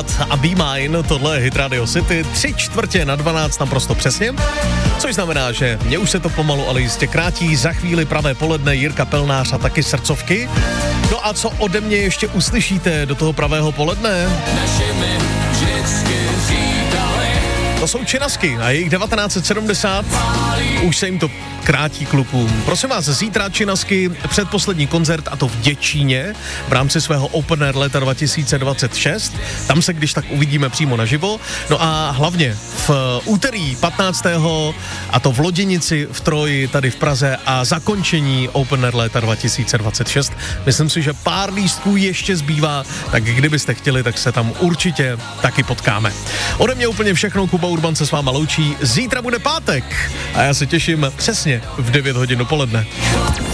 Mossad a Be Mine, tohle je Hit Radio City, 3:45 naprosto přesně, což znamená, že mě už se to pomalu, ale jistě krátí, za chvíli pravé poledne Jirka Pelnář a taky srdcovky. No a co ode mě ještě uslyšíte do toho pravého poledne? To jsou Činasky a jejich 1970, už se jim to krátí klukům. Prosím vás, zítra Činasky, předposlední koncert, a to v Děčíně, v rámci svého Open Air léta 2026. Tam se když tak uvidíme přímo naživo. No a hlavně v úterý 15. a to v Loděnici v Troji tady v Praze a zakončení Open Air léta 2026. Myslím si, že pár lístků ještě zbývá, tak kdybyste chtěli, tak se tam určitě taky potkáme. Ode mě úplně všechno, Kuba Urban se s váma loučí. Zítra bude pátek a já se těším přesně v 9 hodin dopoledne.